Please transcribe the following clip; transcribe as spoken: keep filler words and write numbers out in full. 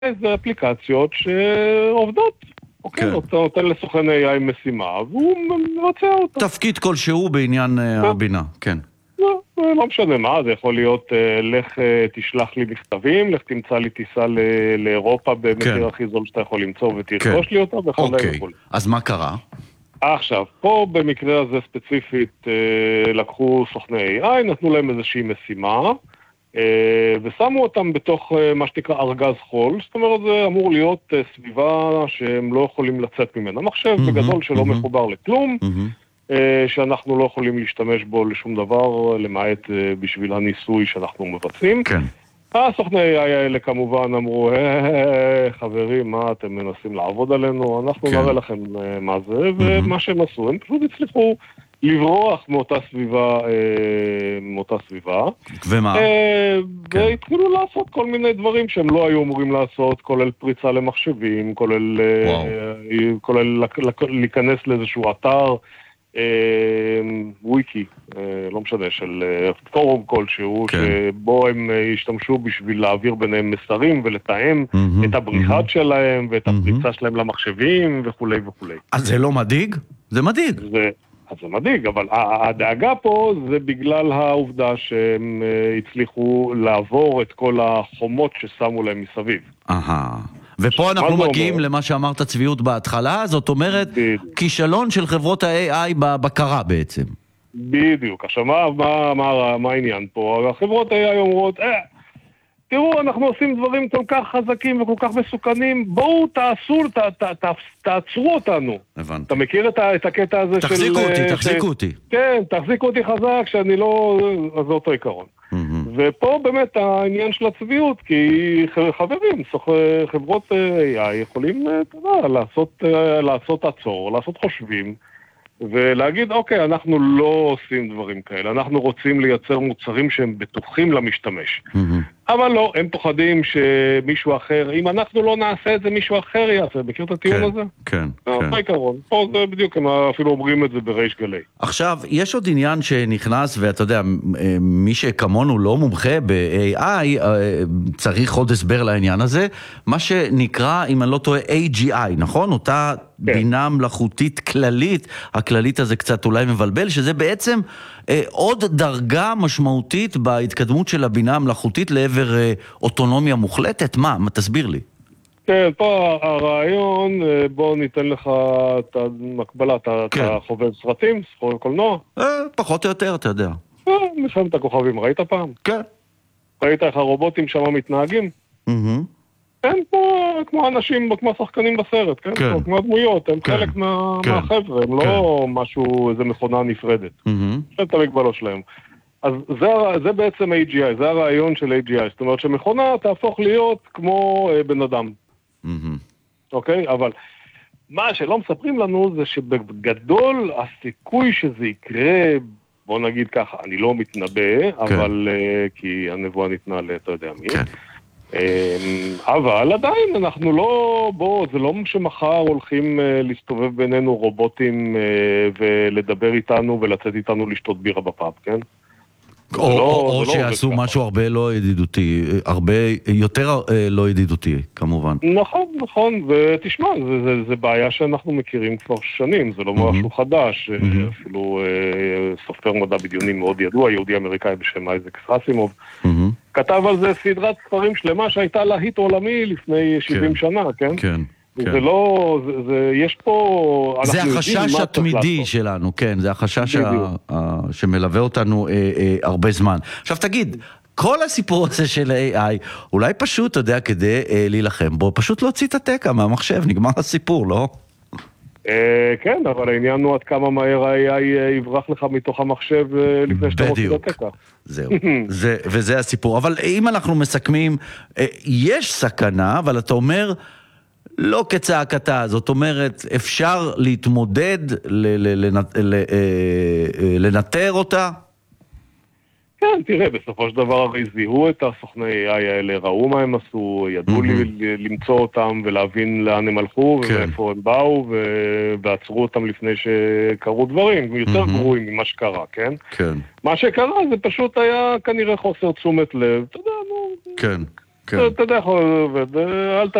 זה אפליקציות שעובדות. אוקיי, אתה נותן לסוכן איי איי משימה, והוא מבצע אותה. תפקיד כלשהו בעניין הבינה, כן. לא, לא משנה מה, זה יכול להיות, לך תשלח לי מכתבים, לך תמצא לי טיסה לאירופה במחיר הכי זול שאתה יכול למצוא ותרכוש לי אותה, וכו' וכו'. אז מה קרה? עכשיו, פה במקרה הזה ספציפית לקחו סוכני איי איי, נתנו להם איזושהי משימה, ושמו אותם בתוך מה שנקרא ארגז חול, זאת אומרת זה אמור להיות סביבה שהם לא יכולים לצאת ממנה. מחשב בגדול שלא מחובר לכלום, שאנחנו לא יכולים להשתמש בו לשום דבר, למעט בשביל הניסוי שאנחנו מבצעים. כן. הסוכני איי איי האלה כמובן אמרו, חברים, מה אתם מנסים לעבוד עלינו? אנחנו נראה לכם מה זה, ומה שהם עשו, הם פשוט הצליחו לברוח מאותה סביבה, מאותה סביבה. ומה? והתחילו לעשות כל מיני דברים שהם לא היו אמורים לעשות, כולל פריצה למחשבים, כולל, כולל להיכנס לאיזשהו אתר, וויקי, לא משנה, של פורום כלשהו, שבו הם השתמשו בשביל להעביר ביניהם מסרים ולתאם את הבריחת שלהם ואת הפריצה שלהם למחשבים וכו' וכו'. אז זה לא מדאיג? זה מדאיג. זה... אז זה מדאיג, אבל הדאגה פה זה בגלל העובדה שהם הצליחו לעבור את כל החומות ששמו להם מסביב. אהה. ופה אנחנו מגיעים למה שאמרת צביעות בהתחלה, זאת אומרת, כישלון של חברות ה-איי איי בבקרה בעצם. בדיוק. עכשיו, מה, מה, מה, מה העניין פה? החברות ה-איי איי אומרות, אה, תראו, אנחנו עושים דברים כל כך חזקים וכל כך מסוכנים, בואו תעשו, ת, ת, ת, תעצרו אותנו. הבנתי. אתה מכיר את, את הקטע הזה תחזיקו של... תחזיקו אותי, תחזיקו אותי. כן, תחזיקו אותי חזק, שאני לא... אז זה אותו עיקרון. Mm-hmm. ופה באמת העניין של הצביעות, כי חברים, חברות איי איי יכולים, אתה יודע, לעשות, לעשות עצור, לעשות חושבים, ולהגיד, אוקיי, אנחנו לא עושים דברים כאלה, אנחנו רוצים לייצר מוצרים שהם בטוחים למשתמש. Mm-hmm. אבל לא, הם פוחדים שמישהו אחר, אם אנחנו לא נעשה את זה, מישהו אחר יעשה. מכיר את הטיעון הזה? כן, כן. זה העיקרון. פה זה בדיוק, הם אפילו אומרים את זה בריש גלי. עכשיו, יש עוד עניין שנכנס, ואתה יודע, מי שכמונו לא מומחה ב-איי איי, צריך עוד הסבר לעניין הזה, מה שנקרא, אם אני לא טועה, איי ג'י איי, נכון? אותה בינה מלאכותית כללית, הכללית הזה קצת אולי מבלבל, שזה בעצם אה, עוד דרגה משמעותית בהתקדמות של הבינה המלאכותית לעבר אה, אוטונומיה מוחלטת. מה? מה תסביר לי? כן, פה הרעיון, בוא ניתן לך את המקבלה, אתה כן. חובב סרטים, חובב קולנוע? אה, פחות או יותר, אתה יודע. אה, מלחמת הכוכבים, ראית פעם? כן. ראית איך הרובוטים שם מתנהגים? אהה. הם פה כמו אנשים, כמו שחקנים בסרט, כן? כן. כמו הדמויות, הם כן. חלק מה, כן. מהחבר'ה, הם כן. לא משהו, איזה מכונה נפרדת. זה את המגבלות שלהם. אז זה, זה בעצם איי ג'י איי, זה הרעיון של איי ג'י איי, זאת אומרת שמכונה תהפוך להיות כמו אה, בן אדם. אוקיי? אבל מה שלא מספרים לנו זה שבגדול הסיכוי שזה יקרה, בוא נגיד ככה, אני לא מתנבא, כן. אבל אה, כי הנבואה ניתנה לאתה יודע מי. כן. אבל עדיין אנחנו לא, בוא, זה לא שמחר הולכים להסתובב בינינו רובוטים ולדבר איתנו ולצאת איתנו לשתות בירה בפאב, כן? או, לא, או שיעשו לא משהו הרבה לא ידידותי, הרבה יותר לא ידידותי, כמובן. נכון, נכון, ותשמע, זה, זה, זה בעיה שאנחנו מכירים כבר שנים, זה לא mm-hmm. משהו חדש, mm-hmm. אפילו אה, סופר מדע בדיוני מאוד ידוע, יהודי אמריקאי בשם אייזק אסימוב, mm-hmm. כתב על זה סדרת ספרים שלמה שהייתה להיט עולמי לפני שבעים שנה, כן? כן. זה לא, זה, זה, יש פה... זה החשש התמידי שלנו, כן, זה החשש ה, ה, שמלווה אותנו אה, אה, הרבה זמן. עכשיו תגיד, כל הסיפור הזה של ה-איי איי, אולי פשוט, אתה יודע, כדי אה, להילחם בו, פשוט להוציא את התקה מהמחשב, נגמר הסיפור, לא? אה, כן, אבל העניין הוא עד כמה מהר ה-איי איי יברח לך מתוך המחשב אה, לפני שאתה רוצה את התקה. זהו, זה, וזה הסיפור. אבל אם אנחנו מסכמים, אה, יש סכנה, אבל אתה אומר... לא כצעקתה, זאת אומרת, אפשר להתמודד, לנטר אותה? כן, תראה, בסופו של דבר הרי זיהו את הסוכני איי איי האלה, ראו מה הם עשו, ידעו למצוא אותם ולהבין לאן הם הלכו ואיפה הם באו, ועצרו אותם לפני שקרו דברים, יותר גרועים ממה שקרה, כן? כן. מה שקרה זה פשוט היה כנראה חוסר תשומת לב, אתה יודע, נו... כן. אתה יודע איך זה עובד, אל ת...